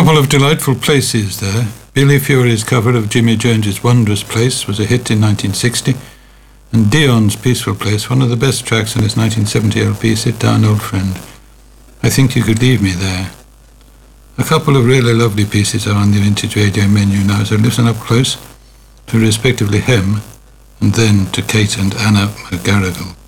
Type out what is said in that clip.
couple of delightful places there. Billy Fury's cover of Jimmy Jones's Wondrous Place was a hit in 1960, and Dion's Peaceful Place, one of the best tracks on his 1970 LP, Sit Down Old Friend. I Think You Could Leave Me There. A couple of really lovely pieces are on the Vintage Radio menu now, so listen up close to respectively Hem and then to Kate and Anna McGarrigle.